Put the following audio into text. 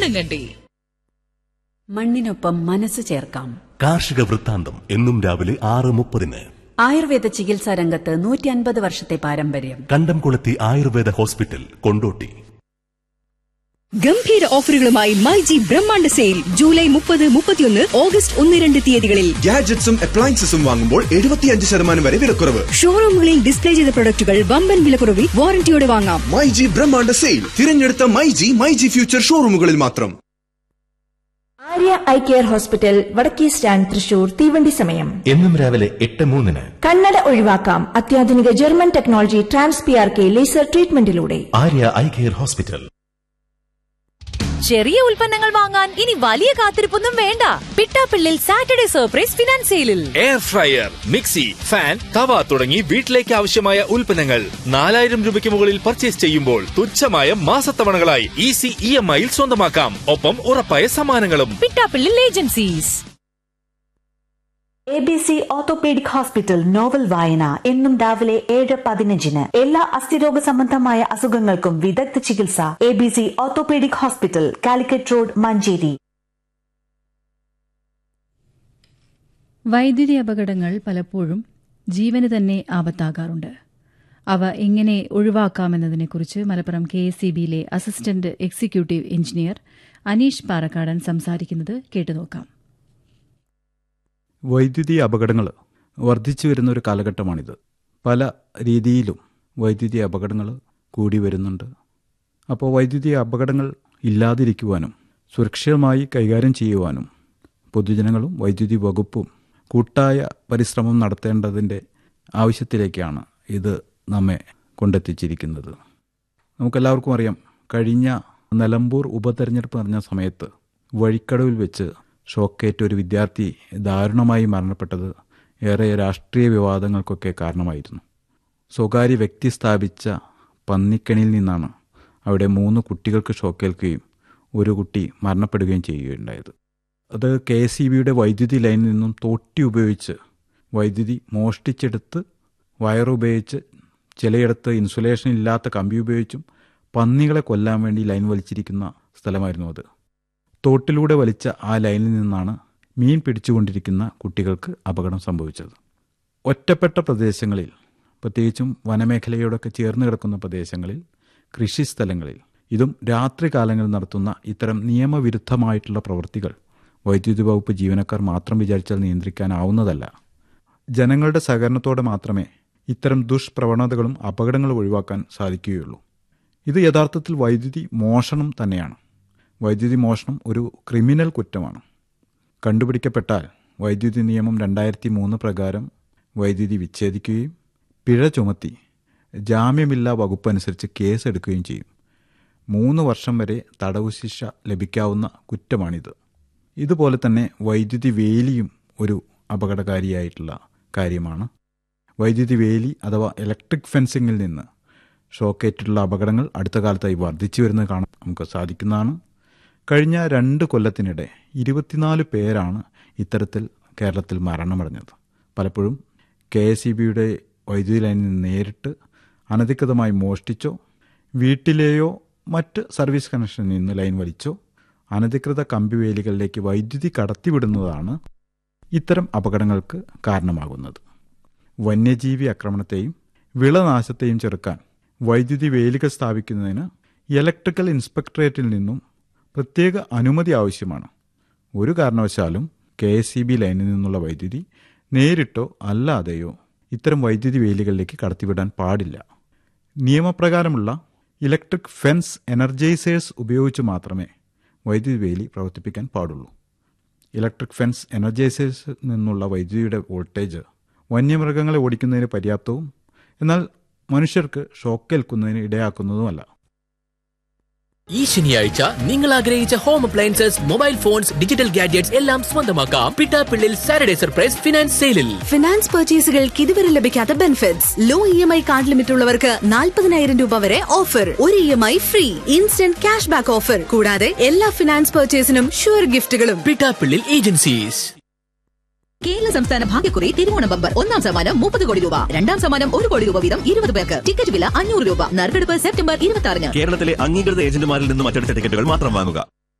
കണ്ണുങ്കണ്ടി. മണ്ണിനൊപ്പം മനസ്സ് ചേർക്കാം. കാർഷിക വൃത്താന്തം എന്നും രാവിലെ 6:30. ആയുർവേദ ചികിത്സാ രംഗത്ത് 150 വർഷത്തെ പാരമ്പര്യം. കണ്ടംകുളത്തി ആയുർവേദ ഹോസ്പിറ്റൽ, കൊണ്ടോട്ടി. ഗംഭീര ഓഫറുകളുമായി മൈജി ബ്രഹ്മാണ്ഡ സെയിൽ ജൂലൈ 30, 31, ഓഗസ്റ്റ് 1, 2 തീയതികളിൽ. ഗാഡ്ജറ്റ്സും അപ്ലയൻസസും വാങ്ങുമ്പോൾ 75% വരെ വിലക്കുറവ്. ഷോറൂമുകളിൽ ഡിസ്പ്ലേ ചെയ്ത പ്രൊഡക്റ്റുകൾ വമ്പൻ വിലക്കുറവിൽ വാറന്റിയോടെ വാങ്ങാം. മൈജി ബ്രഹ്മാണ്ഡ സെയിൽ തിരഞ്ഞെടുത്ത മൈജി ഫ്യൂച്ചർ ഷോറൂമുകളിൽ മാത്രം. ആര്യ ഐ കെയർ ഹോസ്പിറ്റൽ, വടക്കേ സ്റ്റാൻഡ്, തൃശൂർ. തീവണ്ടി സമയം എന്നും രാവിലെ 8:03. കണ്ണട ഒഴിവാക്കാം അത്യാധുനിക German technology ട്രാൻസ്പിആർK laser ട്രീറ്റ്മെന്റിലൂടെ. Arya eye care hospital. ചെറിയ ഉൽപ്പന്നങ്ങൾ വാങ്ങാൻ ഇനി വലിയ കാത്തിരിപ്പൊന്നും വേണ്ട. പിട്ടാപ്പിള്ളിൽ സാറ്റർഡേ സർപ്രൈസ് ഫിനാൻസ് സെയിലിൽ എയർ ഫ്രയർ, മിക്സി, ഫാൻ, തവ തുടങ്ങി വീട്ടിലേക്ക് ആവശ്യമായ ഉൽപ്പന്നങ്ങൾ 4000 രൂപയ്ക്ക് മുകളിൽ പർച്ചേസ് ചെയ്യുമ്പോൾ തുച്ഛമായ മാസത്തവണകളായി ഈസി EMI സ്വന്തമാക്കാം. ഒപ്പം ഉറപ്പായ സമ്മാനങ്ങളും. Pittappillil agencies. ABC orthopaedic hospital novel വായന എന്നും രാവിലെ 7:15. എല്ലാ അസ്ഥിരോഗ സംബന്ധമായ അസുഖങ്ങൾക്കും വിദഗ്ധ ചികിത്സ. ABC orthopaedic hospital, Calicut road, Manjeri. വൈദ്യുതി അപകടങ്ങൾ പലപ്പോഴും ജീവന് തന്നെ ആപത്താകാറുണ്ട്. അവ എങ്ങനെ ഒഴിവാക്കാമെന്നതിനെക്കുറിച്ച് Malappuram KSEBയിലെ assistant executive engineer Aneesh Parakkadan സംസാരിക്കുന്നത് കേട്ടുനോക്കാം. വൈദ്യുതി അപകടങ്ങൾ വർദ്ധിച്ചു വരുന്ന ഒരു കാലഘട്ടമാണിത്. പല രീതിയിലും വൈദ്യുതി അപകടങ്ങൾ കൂടി വരുന്നുണ്ട്. അപ്പോൾ വൈദ്യുതി അപകടങ്ങൾ ഇല്ലാതിരിക്കുവാനും സുരക്ഷിതമായി കൈകാര്യം ചെയ്യുവാനും പൊതുജനങ്ങളും വൈദ്യുതി വകുപ്പും കൂട്ടായ പരിശ്രമം നടത്തേണ്ടതിൻ്റെ ആവശ്യത്തിലേക്കാണ് ഇത് നമ്മെ കൊണ്ടെത്തിച്ചിരിക്കുന്നത്. നമുക്കെല്ലാവർക്കും അറിയാം, കഴിഞ്ഞ നിലമ്പൂർ ഉപതെരഞ്ഞെടുപ്പ് നടന്ന സമയത്ത് വഴിക്കടവിൽ വെച്ച് ഷോക്കേറ്റ് ഒരു വിദ്യാർത്ഥി ദാരുണമായി മരണപ്പെട്ടത് ഏറെ രാഷ്ട്രീയ വിവാദങ്ങൾക്കൊക്കെ കാരണമായിരുന്നു. സ്വകാര്യ വ്യക്തി സ്ഥാപിച്ച പന്നിക്കണിയിൽ നിന്നാണ് അവിടെ 3 കുട്ടികൾക്ക് ഷോക്കേൽക്കുകയും ഒരു കുട്ടി മരണപ്പെടുകയും ചെയ്യുകയുണ്ടായത്. അത് KSEBയുടെ വൈദ്യുതി ലൈനിൽ നിന്നും തോട്ടി ഉപയോഗിച്ച് വൈദ്യുതി മോഷ്ടിച്ചെടുത്ത് വയറുപയോഗിച്ച് ചിലയിടത്ത് ഇൻസുലേഷൻ ഇല്ലാത്ത കമ്പി ഉപയോഗിച്ചും പന്നികളെ കൊല്ലാൻ വേണ്ടി ലൈൻ വലിച്ചിരിക്കുന്ന സ്ഥലമായിരുന്നു അത്. തോട്ടിലൂടെ വലിച്ച ആ ലൈനിൽ നിന്നാണ് മീൻ പിടിച്ചുകൊണ്ടിരിക്കുന്ന കുട്ടികൾക്ക് അപകടം സംഭവിച്ചത്. ഒറ്റപ്പെട്ട പ്രദേശങ്ങളിൽ, പ്രത്യേകിച്ചും വനമേഖലയോടൊക്കെ ചേർന്ന് കിടക്കുന്ന പ്രദേശങ്ങളിൽ, കൃഷിസ്ഥലങ്ങളിൽ, ഇതും രാത്രി കാലങ്ങളിൽ നടത്തുന്ന ഇത്തരം നിയമവിരുദ്ധമായിട്ടുള്ള പ്രവൃത്തികൾ വൈദ്യുതി വകുപ്പ് ജീവനക്കാർ മാത്രം വിചാരിച്ചാൽ നിയന്ത്രിക്കാനാവുന്നതല്ല. ജനങ്ങളുടെ സഹകരണത്തോടെ മാത്രമേ ഇത്തരം ദുഷ്പ്രവണതകളും അപകടങ്ങളും ഒഴിവാക്കാൻ സാധിക്കുകയുള്ളൂ. ഇത് യഥാർത്ഥത്തിൽ വൈദ്യുതി മോഷണം തന്നെയാണ്. വൈദ്യുതി മോഷണം ഒരു ക്രിമിനൽ കുറ്റമാണ്. കണ്ടുപിടിക്കപ്പെട്ടാൽ വൈദ്യുതി നിയമം 2003 പ്രകാരം വൈദ്യുതി വിച്ഛേദിക്കുകയും പിഴ ചുമത്തി ജാമ്യമില്ലാ വകുപ്പ് അനുസരിച്ച് കേസെടുക്കുകയും ചെയ്യും. 3 വർഷം വരെ തടവു ശിക്ഷ ലഭിക്കാവുന്ന കുറ്റമാണിത്. ഇതുപോലെ തന്നെ വൈദ്യുതി വേലിയും ഒരു അപകടകാരിയായിട്ടുള്ള കാര്യമാണ്. വൈദ്യുതി വേലി അഥവാ ഇലക്ട്രിക് ഫെൻസിങ്ങിൽ നിന്ന് ഷോക്കേറ്റുള്ള അപകടങ്ങൾ അടുത്ത കാലത്തായി വർദ്ധിച്ചു വരുന്നത് കാണാൻ നമുക്ക് സാധിക്കുന്നതാണ്. കഴിഞ്ഞ 2 കൊല്ലത്തിനിടെ 24 പേരാണ് ഇത്തരത്തിൽ കേരളത്തിൽ മരണമടഞ്ഞത്. പലപ്പോഴും KSEBയുടെ വൈദ്യുതി ലൈനിൽ നിന്ന് നേരിട്ട് അനധികൃതമായി മോഷ്ടിച്ചോ വീട്ടിലെയോ മറ്റ് സർവീസ് കണക്ഷനിൽ നിന്ന് ലൈൻ വലിച്ചോ അനധികൃത കമ്പിവേലികളിലേക്ക് വൈദ്യുതി കടത്തിവിടുന്നതാണ് ഇത്തരം അപകടങ്ങൾക്ക് കാരണമാകുന്നത്. വന്യജീവി ആക്രമണത്തെയും വിളനാശത്തെയും ചെറുക്കാൻ വൈദ്യുതി വേലികൾ സ്ഥാപിക്കുന്നതിന് ഇലക്ട്രിക്കൽ ഇൻസ്പെക്ടറേറ്റിൽ നിന്നും പ്രത്യേക അനുമതി ആവശ്യമാണ്. ഒരു കാരണവശാലും KSEB ലൈനിൽ നിന്നുള്ള വൈദ്യുതി നേരിട്ടോ അല്ലാതെയോ ഇത്തരം വൈദ്യുതി വേലികളിലേക്ക് കടത്തിവിടാൻ പാടില്ല. നിയമപ്രകാരമുള്ള ഇലക്ട്രിക് ഫെൻസ് എനർജൈസേഴ്സ് ഉപയോഗിച്ച് മാത്രമേ വൈദ്യുതി വേലി പ്രവർത്തിപ്പിക്കാൻ പാടുള്ളൂ. ഇലക്ട്രിക് ഫെൻസ് എനർജൈസേഴ്സ് നിന്നുള്ള വൈദ്യുതിയുടെ വോൾട്ടേജ് വന്യമൃഗങ്ങളെ ഓടിക്കുന്നതിന് പര്യാപ്തവും എന്നാൽ മനുഷ്യർക്ക് ഷോക്കേൽക്കുന്നതിന് ഇടയാക്കുന്നതുമല്ല. ഈ ശനിയാഴ്ച നിങ്ങൾ ആഗ്രഹിച്ച home appliances, mobile phones, digital gadgets എല്ലാം സ്വന്തമാക്കാം പിട്ടാപ്പിള്ളിൽ സാറ്റർഡേ സർപ്രൈസ് ഫിനാൻസ് സെയിലിൽ. ഫിനാൻസ് പർച്ചേസുകൾക്ക് ഇതുവരെ ലഭിക്കാത്ത benefits. Law EMI card limit ഉള്ളവർക്ക് 40,000 രൂപ വരെ ഓഫർ. ഒരു EMI free, instant cash back offer. കൂടാതെ എല്ലാ finance പർച്ചേസിനും sure ഗിഫ്റ്റുകളും. Pittappillil agencies. Kerala സംസ്ഥാന ഭാഗ്യക്കുറി തിരുവോണ ബമ്പർ 1ാം സമ്മാനം 30 കോടി രൂപ, 2ാം സമ്മാനം 1 കോടി രൂപ വീതം 20 പേർക്ക്. ടിക്കറ്റ് വില 500 രൂപ. നറുക്കെടുപ്പ് സെപ്റ്റംബർ 26. കേരളത്തിലെ അംഗീകൃത ഏജന്റുമാരിൽ നിന്നും അച്ചടിച്ച ടിക്കറ്റുകൾ മാത്രം വാങ്ങുക.